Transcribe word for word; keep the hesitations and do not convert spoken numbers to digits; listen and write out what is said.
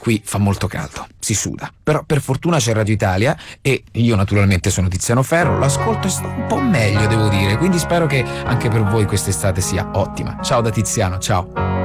qui fa molto caldo, si suda. Però per fortuna c'è Radio Italia e io naturalmente sono Tiziano Ferro, l'ascolto e sta un po' meglio, devo dire, quindi spero che anche per voi quest'estate sia ottima. Ciao da Tiziano, ciao.